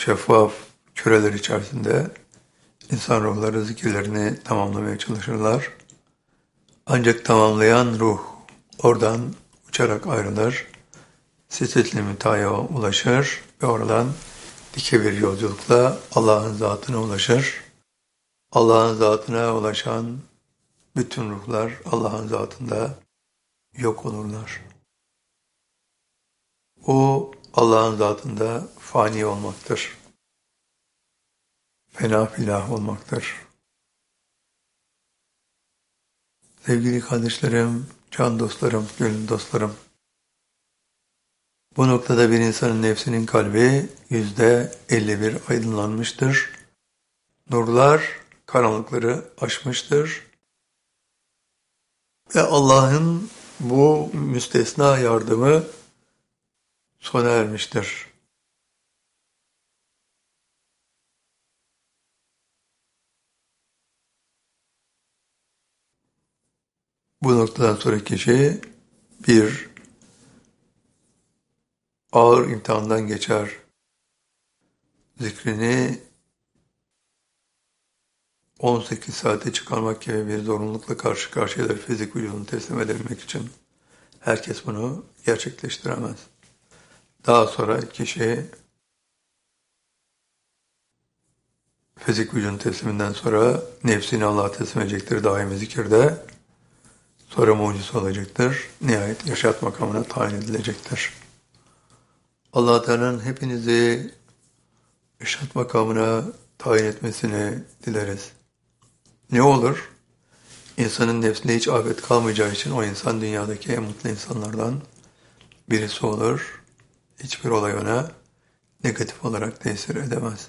şeffaf küreler içerisinde insan ruhları zikirlerini tamamlamaya çalışırlar. Ancak tamamlayan ruh oradan uçarak ayrılır, Sidret-i Münteha'ya ulaşır ve oradan dike bir yolculukla Allah'ın zatına ulaşır. Allah'ın zatına ulaşan bütün ruhlar Allah'ın zatında yok olurlar. O Allah'ın zatında fani olmaktır. Fena filah olmaktır. Sevgili kardeşlerim, can dostlarım, gönül dostlarım, bu noktada bir insanın nefsinin kalbi %51 aydınlanmıştır. Nurlar karanlıkları aşmıştır. Ve Allah'ın bu müstesna yardımı sona ermiştir. Bu noktadan sonra kişi bir ağır imtihandan geçer. Zikrini 18 saate çıkarmak gibi bir zorunlulukla karşı karşıyadır fizik vücudunu teslim edebilmek için. Herkes bunu gerçekleştiremez. Daha sonra kişi fizik vücudun tesliminden sonra nefsini Allah'a teslim edecektir daimi zikirde. Sonra mucize olacaktır. Nihayet yaşat makamına tayin edilecektir. Allah Teala'nın hepinizi yaşat makamına tayin etmesini dileriz. Ne olur? İnsanın nefsinde hiç afet kalmayacağı için o insan dünyadaki en mutlu insanlardan birisi olur. Hiçbir olay ona negatif olarak tesir edemez.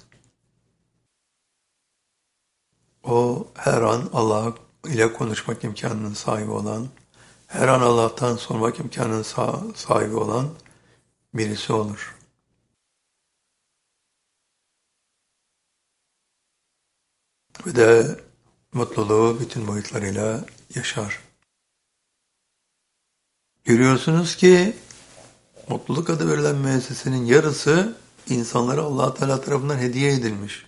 O her an Allah ile konuşmak imkanının sahibi olan, her an Allah'tan sormak imkanının sahibi olan birisi olur. Ve de mutluluğu bütün boyutlarıyla yaşar. Görüyorsunuz ki mutluluk adı verilen müessesenin yarısı insanlara Allah Teala tarafından hediye edilmiş.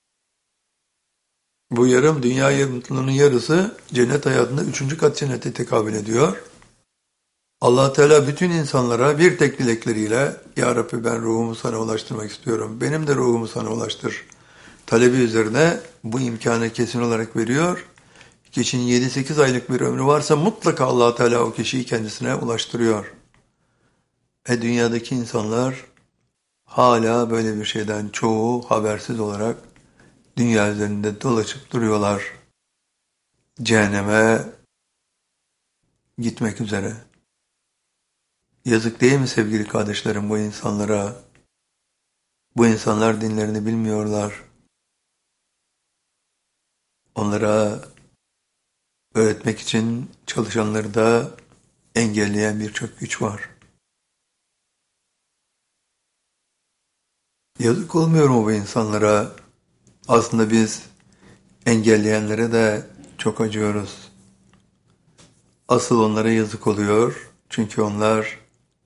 Bu yarım dünya mutluluğunun yarısı cennet hayatında 3. kat cennete tekabül ediyor. Allah Teala bütün insanlara bir tek dilekleriyle Ya Rabbi ben ruhumu sana ulaştırmak istiyorum. Benim de ruhumu sana ulaştır. Talebi üzerine bu imkanı kesin olarak veriyor. Kişinin 7-8 aylık bir ömrü varsa mutlaka Allah Teala o kişiyi kendisine ulaştırıyor. Dünyadaki insanlar hala böyle bir şeyden çoğu habersiz olarak dünya üzerinde dolaşıp duruyorlar. Cehenneme gitmek üzere. Yazık değil mi sevgili kardeşlerim bu insanlara? Bu insanlar dinlerini bilmiyorlar. Onlara öğretmek için çalışanları da engelleyen birçok güç var. Yazık olmuyor mu bu insanlara? Aslında biz engelleyenlere de çok acıyoruz. Asıl onlara yazık oluyor. Çünkü onlar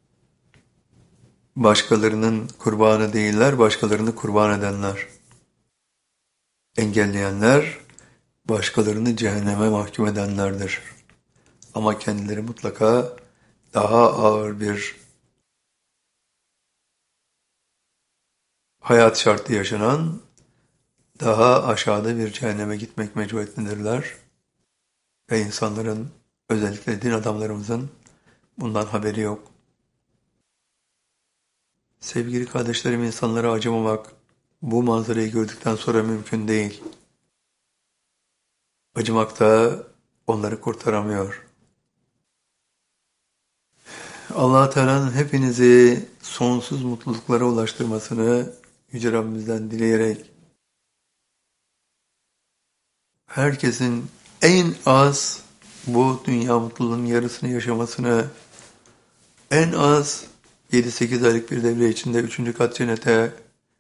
başkalarının kurbanı değiller, başkalarını kurban edenler. Engelleyenler başkalarını cehenneme mahkum edenlerdir. Ama kendileri mutlaka daha ağır bir hayat şartı yaşanan, daha aşağıda bir cehenneme gitmek mecburiyetindedirler. Ve insanların, özellikle din adamlarımızın bundan haberi yok. Sevgili kardeşlerim, insanlara acımamak bu manzarayı gördükten sonra mümkün değil. Acımak da onları kurtaramıyor. Allah Teala'nın hepinizi sonsuz mutluluklara ulaştırmasını Yüce Rabbimizden dileyerek herkesin en az bu dünya mutluluğunun yarısını yaşamasını, en az 7-8 aylık bir devre içinde 3. kat cennete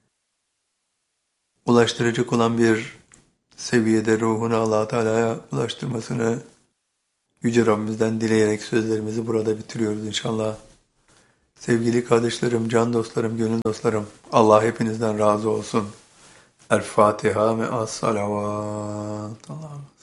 ulaştıracak olan bir seviyede ruhunu Allah Teala'ya ulaştırmasını Yüce Rabbimizden dileyerek sözlerimizi burada bitiriyoruz inşallah. Sevgili kardeşlerim, can dostlarım, gönül dostlarım, Allah hepinizden razı olsun. El Fatiha ve as salavat.